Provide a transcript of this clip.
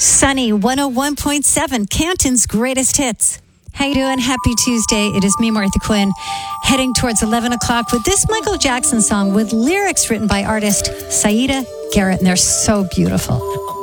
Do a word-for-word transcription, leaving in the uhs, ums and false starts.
Sunny one oh one point seven, Canton's greatest hits. How you doing? Happy Tuesday. It is me, Martha Quinn, heading towards eleven o'clock with this Michael Jackson song with lyrics written by artist Saida Garrett, and they're so beautiful.